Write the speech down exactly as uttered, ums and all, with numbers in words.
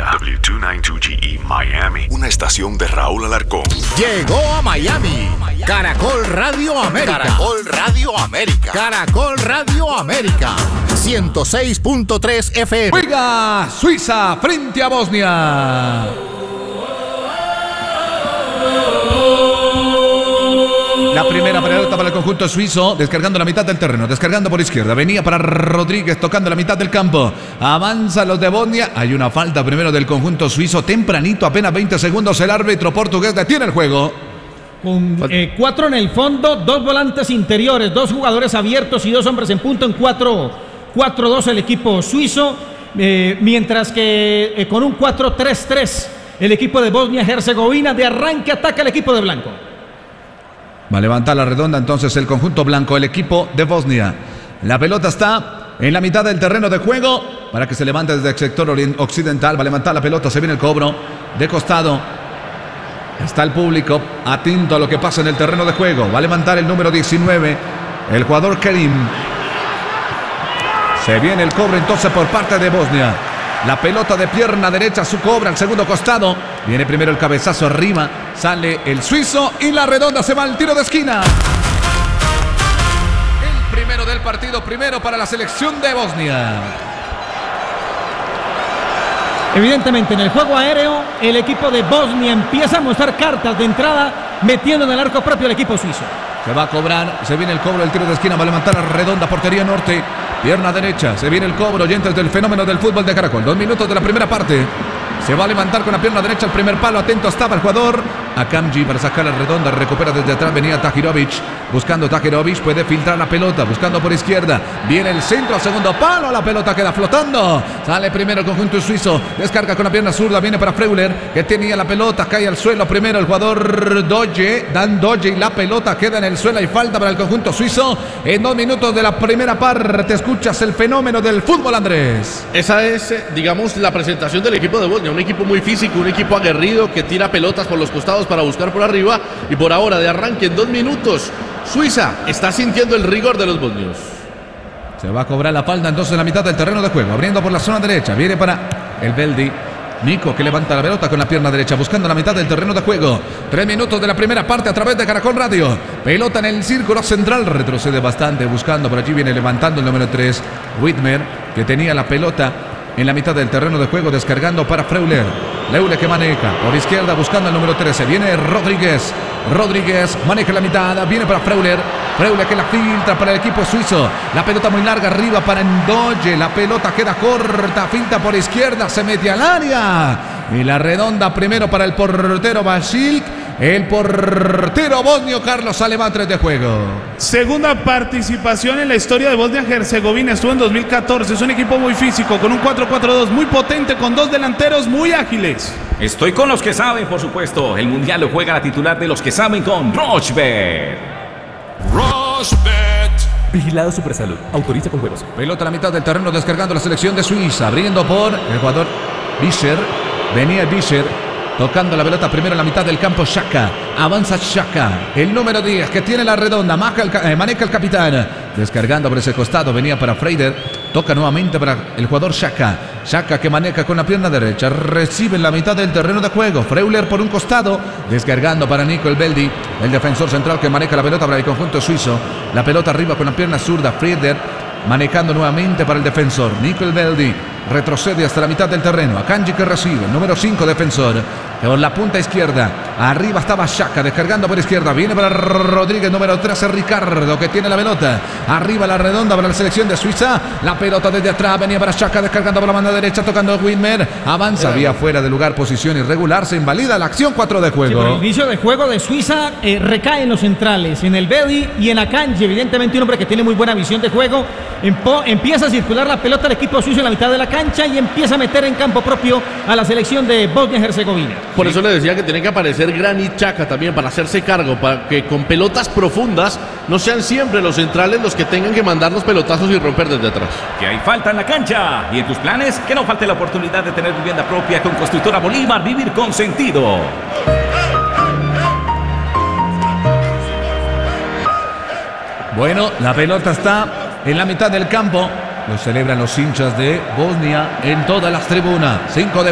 Bosnia. W doscientos noventa y dos G E Miami. Una estación de Raúl Alarcón. Llegó a Miami. Caracol Radio América. Caracol Radio América. Caracol Radio América. ciento seis punto tres F M. Juega Suiza frente a Bosnia. La primera pelota para el conjunto suizo, descargando la mitad del terreno, descargando por izquierda. Venía para Rodríguez, tocando la mitad del campo. Avanza los de Bosnia. Hay una falta primero del conjunto suizo. Tempranito, apenas veinte segundos. El árbitro portugués detiene el juego. Con eh, cuatro en el fondo, dos volantes interiores, dos jugadores abiertos y dos hombres en punto en cuatro dos el equipo suizo. Eh, mientras que eh, con un cuatro tres tres el equipo de Bosnia-Herzegovina. De arranque ataca el equipo de blanco. Va a levantar la redonda entonces el conjunto blanco, el equipo de Bosnia. La pelota está en la mitad del terreno de juego para que se levante desde el sector occidental. Va a levantar la pelota, se viene el cobro de costado. Está el público atento a lo que pasa en el terreno de juego. Va a levantar el número diecinueve, el jugador Kerim. Se viene el cobro entonces por parte de Bosnia. La pelota de pierna derecha, su cobra al segundo costado. Viene primero el cabezazo arriba. Sale el suizo y la redonda se va al tiro de esquina. El primero del partido, primero para la selección de Bosnia. Evidentemente en el juego aéreo el equipo de Bosnia empieza a mostrar cartas de entrada, metiendo en el arco propio el equipo suizo. Se va a cobrar, se viene el cobro del tiro de esquina, va a levantar la redonda, portería norte, pierna derecha, se viene el cobro, oyentes del fenómeno del fútbol de Caracol. Dos minutos de la primera parte. Se va a levantar con la pierna derecha el primer palo, atento estaba el jugador Akanji para sacar la redonda, recupera desde atrás, venía Tahirovic, buscando Tahirovic, puede filtrar la pelota, buscando por izquierda, viene el centro al segundo palo, la pelota queda flotando, sale primero el conjunto suizo, descarga con la pierna zurda, viene para Freuler, que tenía la pelota, cae al suelo primero el jugador Doge, Dan Doge, y la pelota queda en el suelo y falta para el conjunto suizo. En dos minutos de la primera parte escuchas el fenómeno del fútbol, Andrés. Esa es, digamos, la presentación del equipo de Bosnia, un equipo muy físico, un equipo aguerrido que tira pelotas por los costados para buscar por arriba, y por ahora de arranque en dos minutos Suiza está sintiendo el rigor de los bosnios. Se va a cobrar la falta entonces en la mitad del terreno de juego, abriendo por la zona derecha, viene para el Beldi. Nico que levanta la pelota con la pierna derecha, buscando la mitad del terreno de juego. Tres minutos de la primera parte a través de Caracol Radio. Pelota en el círculo central, retrocede bastante, buscando por allí, viene levantando el número tres, Whitmer, que tenía la pelota en la mitad del terreno de juego, descargando para Freuler. Leule que maneja por izquierda, buscando el número trece. Viene Rodríguez. Rodríguez maneja la mitad, viene para Freuler. Freuler que la filtra para el equipo suizo. La pelota muy larga arriba para Ndoye. La pelota queda corta, finta por izquierda, se mete al área. Y la redonda primero para el portero Basilk. El portero bosnio Carlos Alematres de juego. Segunda participación en la historia de Bosnia-Herzegovina. Estuvo en dos mil catorce. Es un equipo muy físico, con un cuatro cuatro dos muy potente, con dos delanteros muy ágiles. Estoy con los que saben, por supuesto. El mundial lo juega la titular de los que saben con Rochbet. Rochbet. Vigilado Supersalud. Autoriza con juegos. Pelota a la mitad del terreno, descargando la selección de Suiza. Abriendo por el jugador Bischer. Venía Bischer. Tocando la pelota primero en la mitad del campo, Xhaka. Avanza Xhaka, el número diez, que tiene la redonda, maneja el, eh, maneja el capitán. Descargando por ese costado, venía para Freider. Toca nuevamente para el jugador Xhaka. Xhaka que maneja con la pierna derecha. Recibe en la mitad del terreno de juego. Freuler por un costado. Descargando para Nico el Beldi, el defensor central que maneja la pelota para el conjunto suizo. La pelota arriba con la pierna zurda. Freider manejando nuevamente para el defensor. Nico el Beldi retrocede hasta la mitad del terreno. Akanji que recibe, el número cinco defensor. Por la punta izquierda, arriba estaba Xhaka, descargando por izquierda, viene para Rodríguez, número trece, Ricardo, que tiene la pelota, arriba la redonda para la selección de Suiza, la pelota desde atrás, venía para Xhaka, descargando por la banda derecha, tocando Whitmer, avanza, vía fuera de lugar, posición irregular, se invalida la acción, cuatro de juego. Sí, el inicio de juego de Suiza eh, recae en los centrales, en el Beldi y en Akanji, evidentemente un hombre que tiene muy buena visión de juego, Empo, empieza a circular la pelota al equipo suizo en la mitad de la cancha y empieza a meter en campo propio a la selección de Bosnia-Herzegovina. Por eso le decía que tiene que aparecer Granit Xhaka también para hacerse cargo, para que con pelotas profundas no sean siempre los centrales los que tengan que mandar los pelotazos y romper desde atrás. Que hay falta en la cancha. Y en tus planes, que no falte la oportunidad de tener vivienda propia con Constructora Bolívar. Vivir con sentido. Bueno, la pelota está en la mitad del campo. Lo celebran los hinchas de Bosnia en todas las tribunas. Cinco de